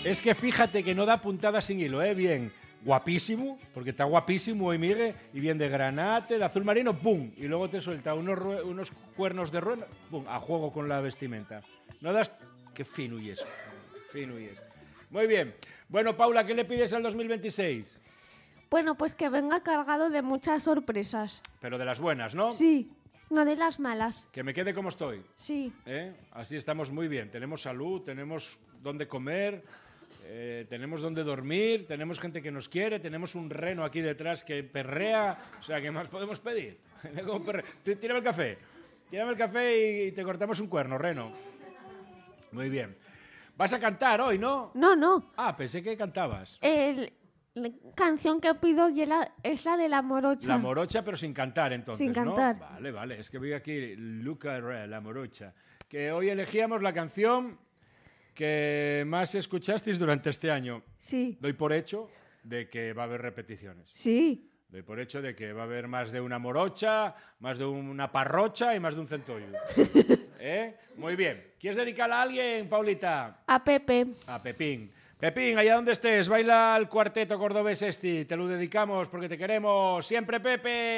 Es que fíjate que no da puntada sin hilo, ¿eh? Bien, guapísimo, porque está guapísimo hoy Miguel, y bien de granate, de azul marino, ¡pum! Y luego te suelta unos cuernos de rueda, ¡pum! A juego con la vestimenta. No das... Qué fino y eso. Fino y es. Muy bien. Bueno, Paula, ¿qué le pides al 2026? Bueno, pues que venga cargado de muchas sorpresas. Pero de las buenas, ¿no? Sí, no de las malas. Que me quede como estoy. Sí. Así estamos muy bien. Tenemos salud, tenemos dónde comer, tenemos dónde dormir, tenemos gente que nos quiere, tenemos un reno aquí detrás que perrea. O sea, ¿qué más podemos pedir? Tírame el café. Tírame el café y te cortamos un cuerno, reno. Muy bien. Vas a cantar hoy, ¿no? No. Ah, pensé que cantabas. La canción que pido es la de la morocha. La morocha, pero sin cantar, entonces, sin cantar. ¿no? Vale. Es que veo aquí Luca Herrera, la morocha. Que hoy elegíamos la canción que más escuchasteis durante este año. Sí. Doy por hecho de que va a haber repeticiones. Sí. Doy por hecho de que va a haber más de una morocha, más de una parrocha y más de un centollo. Muy bien. ¿Quieres dedicarla a alguien, Paulita? A Pepe. A Pepín. Pepín, allá donde estés, baila el cuarteto cordobés este. Te lo dedicamos porque te queremos. Siempre, Pepe.